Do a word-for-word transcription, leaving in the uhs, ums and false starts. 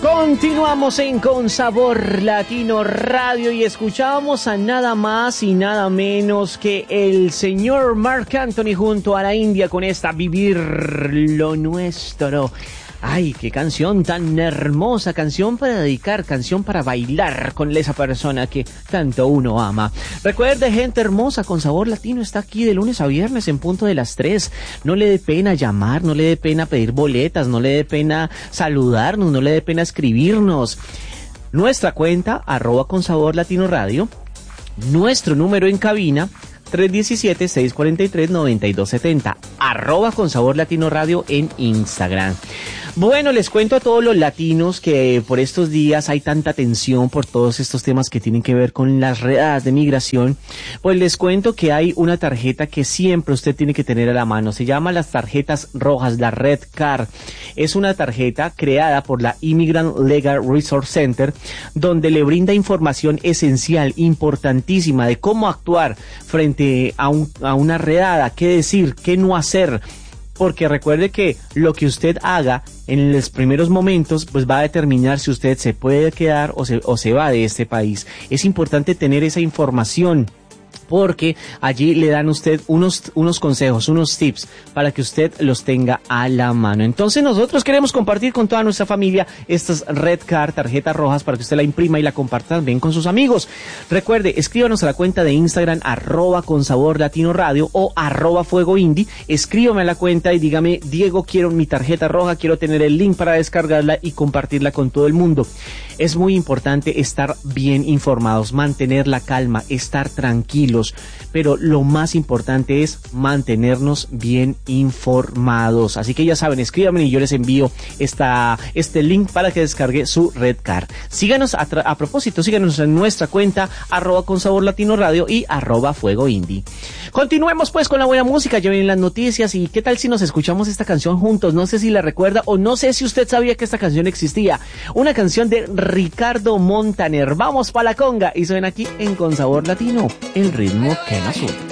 Continuamos en Con Sabor Latino Radio y escuchábamos a nada más y nada menos que el señor Marc Anthony junto a la India con esta Vivir lo Nuestro. Ay, qué canción tan hermosa, canción para dedicar, canción para bailar con esa persona que tanto uno ama. Recuerde, gente hermosa, Con Sabor Latino está aquí de lunes a viernes en punto de las tres. No le dé pena llamar, no le dé pena pedir boletas, no le dé pena saludarnos, no le dé pena escribirnos. Nuestra cuenta, arroba Con Sabor Latino Radio, nuestro número en cabina, tres uno siete, seis cuatro tres, nueve dos siete cero, arroba Con Sabor Latino Radio en Instagram. Bueno, les cuento a todos los latinos que por estos días hay tanta tensión por todos estos temas que tienen que ver con las redadas de migración. Pues les cuento que hay una tarjeta que siempre usted tiene que tener a la mano. Se llama las tarjetas rojas, la Red Card. Es una tarjeta creada por la Immigrant Legal Resource Center, donde le brinda información esencial, importantísima, de cómo actuar frente a, un, a una redada, qué decir, qué no hacer. Porque recuerde que lo que usted haga en los primeros momentos pues va a determinar si usted se puede quedar o se, o se va de este país. Es importante tener esa información, porque allí le dan a usted unos, unos consejos, unos tips para que usted los tenga a la mano. Entonces nosotros queremos compartir con toda nuestra familia estas Red Card, tarjetas rojas, para que usted la imprima y la comparta también con sus amigos. Recuerde, escríbanos a la cuenta de Instagram, arroba Con Sabor Latino Radio o arroba Fuego Indie. Escríbame a la cuenta y dígame: Diego, quiero mi tarjeta roja, quiero tener el link para descargarla y compartirla con todo el mundo. Es muy importante estar bien informados, mantener la calma, estar tranquilos, pero lo más importante es mantenernos bien informados. Así que ya saben, escríbanme y yo les envío esta, este link para que descargue su Red Card. Síganos, a, tra- a propósito, síganos en nuestra cuenta, arroba Con Sabor Latino Radio y arroba Fuego Indie. Continuemos pues con la buena música, ya vienen las noticias. Y qué tal si nos escuchamos esta canción juntos. No sé si la recuerda o no sé si usted sabía que esta canción existía. Una canción de Ricardo Montaner. Vamos pa' la conga y suena aquí en Con Sabor Latino, el ritmo que nos une.